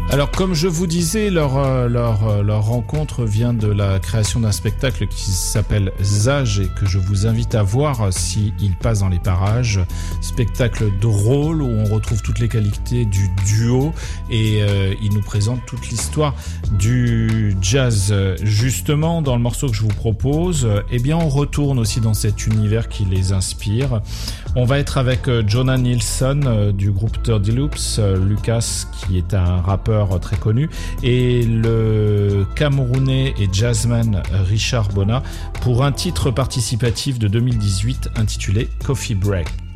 Alors, comme je vous disais, leur rencontre vient de la création d'un spectacle qui s'appelle Zage et que je vous invite à voir s'il passe dans les parages. Spectacle drôle où on retrouve toutes les qualités du duo et il nous présente toute l'histoire du jazz. Justement, dans le morceau que je vous propose, eh bien, on retourne aussi dans cet univers qui les inspire. On va être avec Jonah Nilsson du groupe 30 Loops, Lucas qui est un rappeur très connu, et le Camerounais et jazzman Richard Bona pour un titre participatif de 2018 intitulé Coffee Break.